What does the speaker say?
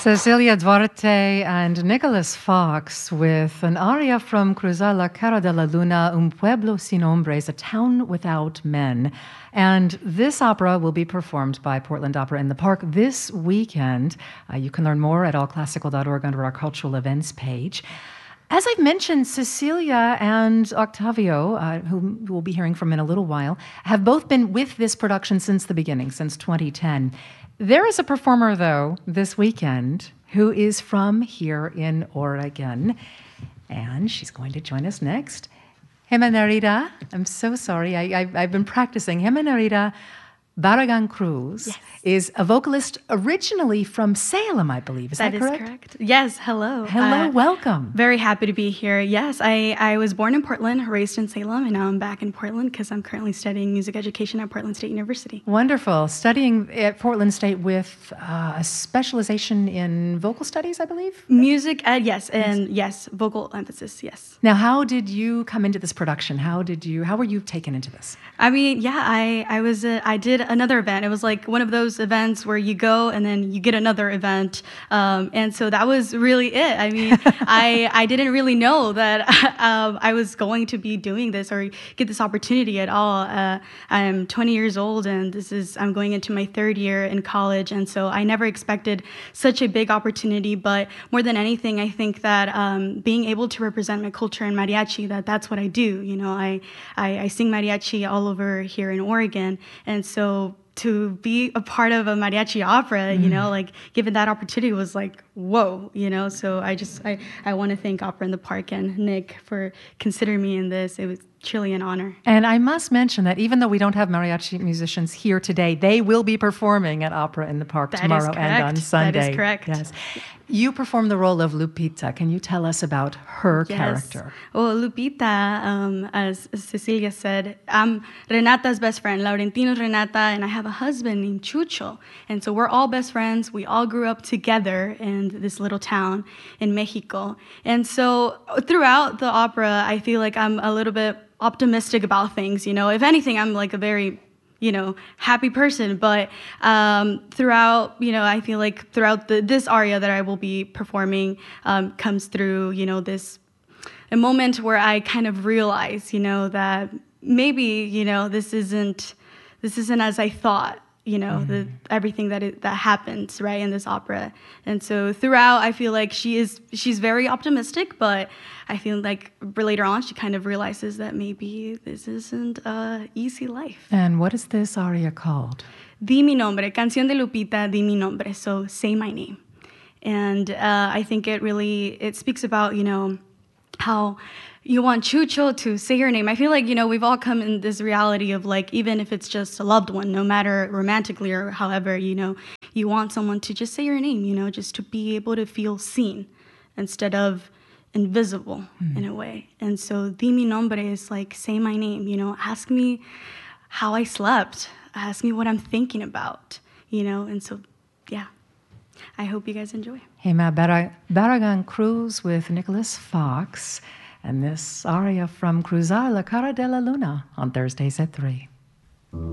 Cecilia Duarte and Nicholas Fox with an aria from Cruzar la Cara de la Luna, Un Pueblo Sin Hombres, A Town Without Men. And this opera will be performed by Portland Opera in the Park this weekend. You can learn more at allclassical.org under our cultural events page. As I've mentioned, Cecilia and Octavio, who we'll be hearing from in a little while, have both been with this production since the beginning, since 2010. There is a performer, though, this weekend who is from here in Oregon, and she's going to join us next. Jimenarita, I'm so sorry, I've been practicing. Jimenarita Barragan Cruz is a vocalist originally from Salem, I believe. Is that correct? That is correct. Yes, hello. Hello, welcome. Very happy to be here. Yes, I was born in Portland, raised in Salem, and now I'm back in Portland because I'm currently studying music education at Portland State University. Wonderful. Studying at Portland State with a specialization in vocal studies, I believe? Music ed, yes, and yes, vocal emphasis, yes. Now, how did you come into this production? How were you taken into this? I mean, yeah, I did another event. It was like one of those events where you go and then you get another event. And so that was really it. I mean, I didn't really know that I was going to be doing this or get this opportunity at all. I'm 20 years old and I'm going into my third year in college. And so I never expected such a big opportunity. But more than anything, I think that being able to represent my culture in mariachi, that's what I do. You know, I sing mariachi all over here in Oregon. And so to be a part of a mariachi opera, you know, like given that opportunity was like, whoa, you know, so I want to thank Opera in the Park and Nick for considering me in this. It was truly an honor. And I must mention that even though we don't have mariachi musicians here today, they will be performing at Opera in the Park tomorrow and on Sunday. That is correct. Yes. You perform the role of Lupita. Can you tell us about her character? Well, Lupita, as Cecilia said, I'm Renata's best friend, Laurentino's Renata, and I have a husband named Chucho. And so we're all best friends. We all grew up together in this little town in Mexico. And so throughout the opera, I feel like I'm a little bit optimistic about things. You know, if anything, I'm like a very happy person, but throughout, I feel like throughout this aria that I will be performing comes through, a moment where I kind of realize, that maybe, this isn't as I thought, everything that happens right in this opera. And so throughout, I feel like she's very optimistic, but I feel like later on she kind of realizes that maybe this isn't an easy life. And what is this aria called? Di mi nombre, Canción de Lupita, Di mi nombre, so say my name. And I think it speaks about, how you want Chucho to say your name. I feel like, we've all come in this reality of like, even if it's just a loved one, no matter romantically or however, you want someone to just say your name, just to be able to feel seen instead of invisible in a way. And so di mi nombre is like, say my name, ask me how I slept, ask me what I'm thinking about, and so, yeah, I hope you guys enjoy. Jimenarita Barragan Cruz with Nicholas Fox, and this aria from Cruzar la Cara de la Luna on Thursdays at 3.